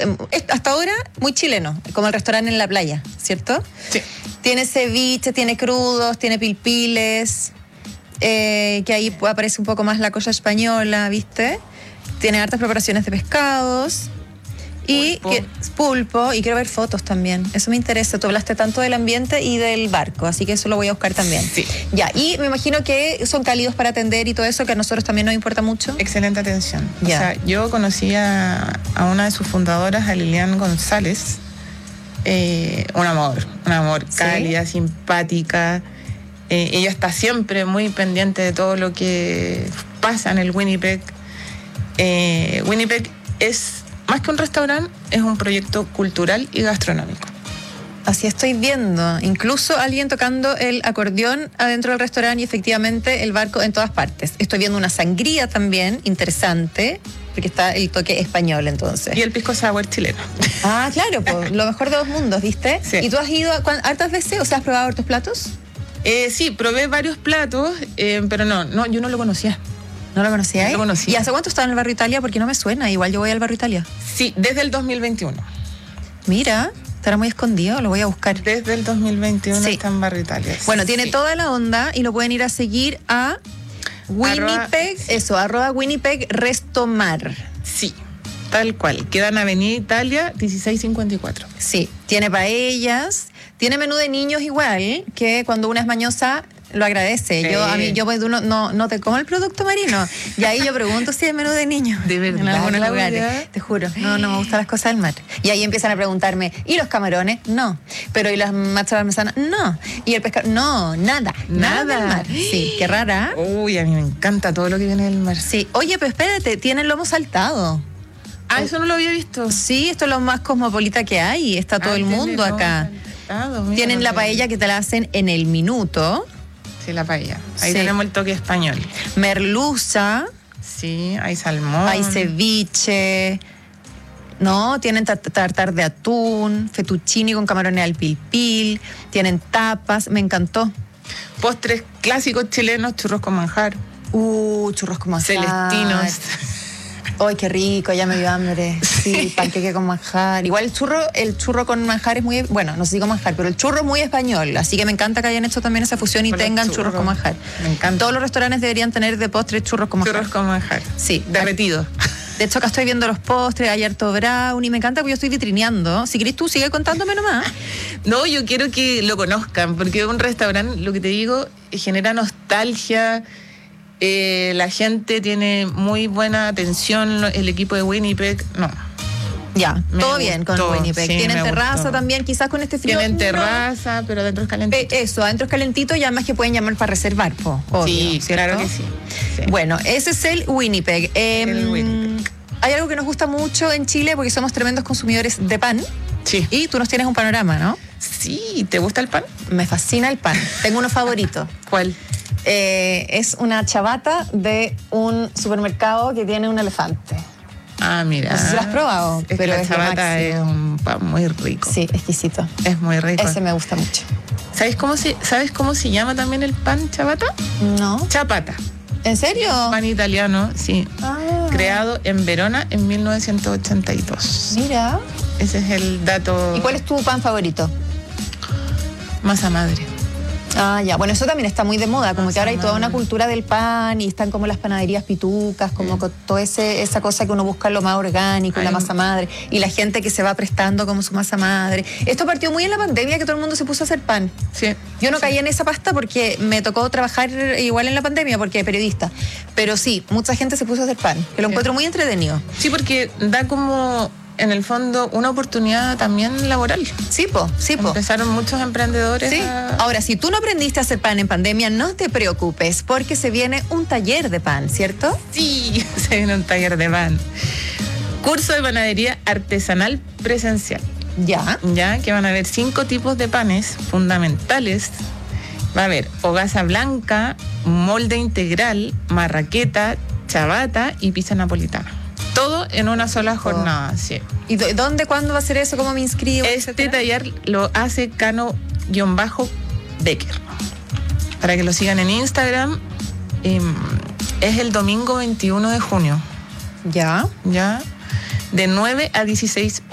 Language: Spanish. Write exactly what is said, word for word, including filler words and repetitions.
hasta ahora muy chileno, como el restaurante en la playa, ¿cierto? Sí. Tiene ceviche, tiene crudos, tiene pilpiles, eh, que ahí aparece un poco más la cosa española, ¿viste? Tiene hartas preparaciones de pescados. Y pulpo. Que, pulpo, y quiero ver fotos también. Eso me interesa. Tú hablaste tanto del ambiente y del barco, así que eso lo voy a buscar también. Sí. Ya, y me imagino que son cálidos para atender y todo eso, que a nosotros también nos importa mucho. Excelente atención. Ya. O sea, yo conocí a, a una de sus fundadoras, a Lilian González. Eh, un amor, un amor, ¿Sí? Cálida, simpática. Eh, ella está siempre muy pendiente de todo lo que pasa en el Winnipeg. Eh, Winnipeg es, más que un restaurante, es un proyecto cultural y gastronómico. Así estoy viendo. Incluso alguien tocando el acordeón adentro del restaurante y efectivamente el barco en todas partes. Estoy viendo una sangría también, interesante, porque está el toque español entonces. Y el pisco sour chileno. Ah, claro, pues, lo mejor de dos mundos, ¿viste? Sí. ¿Y tú has ido cuán- hartas veces? O sea, ¿has probado hartos platos? Eh, sí, probé varios platos, eh, pero no, no, yo no lo conocía. ¿No lo conocías? No lo conocía. ¿Y hace cuánto estaba en el barrio Italia? Porque no me suena. Igual yo voy al barrio Italia. Sí, desde el dos mil veintiuno. Mira, estará muy escondido, lo voy a buscar. Desde el dos mil veintiuno Sí. está en Barrio Italia. Bueno, tiene Sí. toda la onda y lo pueden ir a seguir a Winnipeg, Arroba- eso, arroba Winnipeg Restomar. Sí, tal cual. Queda en Avenida Italia dieciséis cincuenta y cuatro. Sí, tiene paellas, tiene menú de niños igual, que cuando una es mañosa lo agradece. Sí. Yo a mí yo pues, uno, no, no te como el producto marino. Y ahí yo pregunto si es menú de niños. ¿De verdad, En algunos Claudia? lugares. Te juro, no, no me gustan las cosas del mar. Y ahí empiezan a preguntarme, ¿y los camarones? No. ¿Pero y las machas parmesanas? No. ¿Y el pescado? No, nada. Nada, Nada. del mar. Sí, qué rara. Uy, a mí me encanta todo lo que viene del mar. Sí. Oye, pero espérate, tienen lomo saltado. Ah, eso no lo había visto. Sí, esto es lo más cosmopolita que hay. Está todo Ah, el tiene mundo lomo acá. saltado, mira, Tienen no la lo- paella que te la hacen en el minuto. Sí, la paella. Ahí Sí. tenemos el toque español. Merluza, Sí, hay salmón. hay ceviche, ¿no? Tienen tar- tartar de atún, fettuccini con camarones al pilpil, tienen tapas, me encantó. Postres clásicos chilenos, churros con manjar, Uh, churros con manjar. celestinos. Ay, qué rico, ya me dio hambre. Sí, panqueque con manjar. Igual el churro, el churro con manjar es muy, bueno, no sé si con manjar, pero el churro es muy español, así que me encanta que hayan hecho también esa fusión y Con los tengan churros. churros. con manjar. Me encanta. Todos los restaurantes deberían tener de postre churros con manjar. Churros con manjar. Sí. Derretido. De hecho, acá estoy viendo los postres, hay harto brownie, me encanta porque yo estoy vitrineando. Si querés tú, sigue contándome nomás. No, yo quiero que lo conozcan, porque un restaurante, lo que te digo, genera nostalgia. Eh, la gente tiene muy buena atención, el equipo de Winnipeg, no. Ya, Me todo bien con gustó, Winnipeg. sí, Tienen me terraza gustó. también, quizás con este frío. Tienen no. terraza, pero adentro es calentito. Eh, eso, adentro es calentito y además que pueden llamar para reservar, po, obvio, sí, ¿cierto? claro que sí. Sí. Bueno, ese es el Winnipeg. Eh, El Winnipeg. Hay algo que nos gusta mucho en Chile porque somos tremendos consumidores de pan Sí. y tú nos tienes un panorama, ¿no? Sí, ¿te gusta el pan? Me fascina el pan. Tengo uno favorito. ¿Cuál? Eh, es una chabata de un supermercado que tiene un elefante. Ah, mira. No sé si lo has probado, Es que pero la es lo chabata es máximo. un pan muy rico. Sí, exquisito. Es muy rico. Ese me gusta mucho. ¿Sabes cómo se, ¿Sabes cómo se llama también el pan chabata? ¿No? Chapata. ¿En serio? Pan italiano, sí. Ah, Creado en Verona en mil novecientos ochenta y dos. mira. Ese es el dato. ¿Y cuál es tu pan favorito? Masa madre. Ah, ya. Bueno, eso también está muy de moda, como Masa que ahora hay toda una madre. cultura del pan y están como las panaderías pitucas, como con toda ese, esa cosa que uno busca lo más orgánico, Ay, la masa madre, y la gente que se va prestando como su masa madre. Esto partió muy en la pandemia, que todo el mundo se puso a hacer pan. Sí. Yo no Sí. caí en esa pasta porque me tocó trabajar igual en la pandemia, porque periodista. Pero sí, mucha gente se puso a hacer pan, que lo Sí. encuentro muy entretenido. Sí, porque da como, en el fondo, una oportunidad también laboral. Sí, po, sí, po. Empezaron muchos emprendedores Sí. a... Ahora, si tú no aprendiste a hacer pan en pandemia, no te preocupes, porque se viene un taller de pan, ¿cierto? Sí, se viene un taller de pan. Curso de panadería artesanal presencial. Ya. Ya que van a haber cinco tipos de panes fundamentales. Va a haber hogaza blanca, molde integral, marraqueta, chabata y pizza napolitana. Todo en una sola jornada, sí. ¿Y do- dónde, cuándo va a ser eso? ¿Cómo me inscribo? Este etcétera? taller lo hace Cano-Becker. Para que lo sigan en Instagram. Eh, es el domingo veintiuno de junio, Ya. ¿ya? De nueve a dieciséis